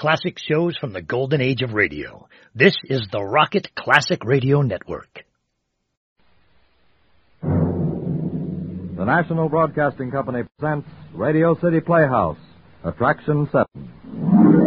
classic shows from the golden age of radio. This is the Rocket Classic Radio Network. The National Broadcasting Company presents Radio City Playhouse, Attraction 7.